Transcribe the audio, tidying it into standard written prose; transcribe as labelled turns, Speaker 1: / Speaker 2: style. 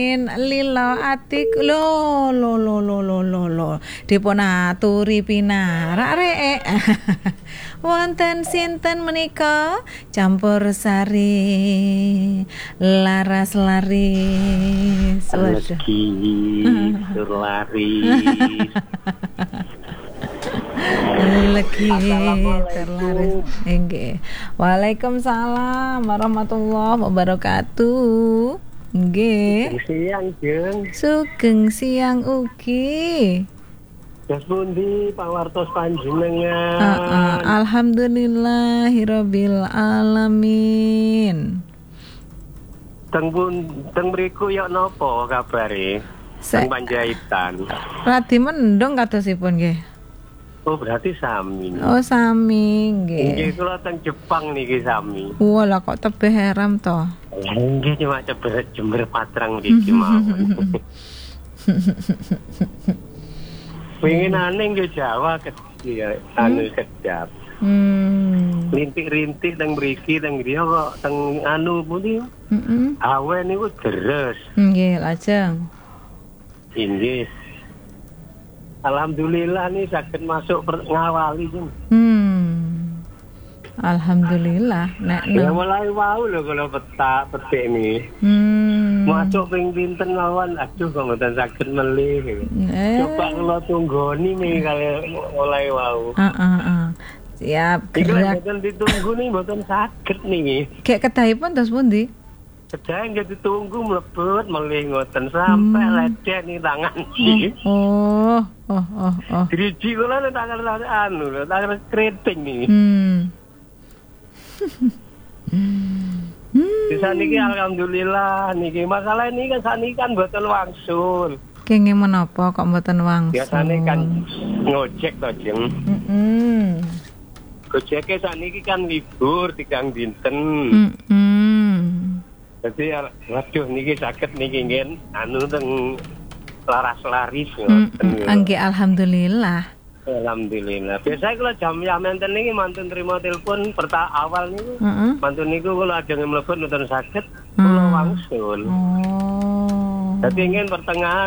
Speaker 1: Lilo atik lo dipun aturi pinarak rek wonten sinten menika campur sari laras laris
Speaker 2: rezeki terlaris
Speaker 1: lagi terlaris. Nggih. Waalaikumsalam warahmatullahi wabarakatuh. Nggih.
Speaker 2: siang jeng
Speaker 1: Sugeng siang ugi.
Speaker 2: Jas pundi pawartos panjenengan.
Speaker 1: Alhamdulillahirabbil alamin.
Speaker 2: Teng mriku ya napa kabare? Teng Panjaitan.
Speaker 1: Radi mendung kadosipun nggih.
Speaker 2: Oh berarti sami.
Speaker 1: Oh sami nggih.
Speaker 2: Nggih kula teng Jepang niki sami.
Speaker 1: Walah kok tebih heram to.
Speaker 2: Nggih cuma jember patrang niki mawon. Pengenane nggih Jawa anu kedap. Rintik-rintik teng mriki teng griya kok teng anu pundi? Awen niku deres.
Speaker 1: Nggih, lajeng.
Speaker 2: Inggih. Alhamdulillah nih sakit masuk ngawali jen.
Speaker 1: Alhamdulillah nek
Speaker 2: Ya mulai wau lho kalau petik nih. Masuk ping pinten lawan aduh kok mboten saged melih. Coba kula tunggoni nih kalau mulai wau.
Speaker 1: Siap.
Speaker 2: Iki mboten ditunggu nih mboten saged nih.
Speaker 1: Kayak kedahipun terus pundi?
Speaker 2: Sedang nggih ditunggu mlebet melih ngoten sampai lecet nih tangan.
Speaker 1: Oh.
Speaker 2: Driji kula nek tangan anu lho, tangan keriting nih. Bisa niki alhamdulillah niki masalah ini kan saniki kan mboten wangsul.
Speaker 1: Kenging menapa kok mboten wangsul?
Speaker 2: Biasane kan ngojek to, Jeng. Gojeke saniki kan libur 3 dinten. Jadi waduh niki saged niki ngen anu teng laras laris ngoten.
Speaker 1: Nggih alhamdulillah.
Speaker 2: Alhamdulillah. Biasa kalau jam enten niki mantun terima telepon awal niku. Mantun niku kalau ajeng mlebet mboten saged kula wangsul. Dadi ngen pertengahan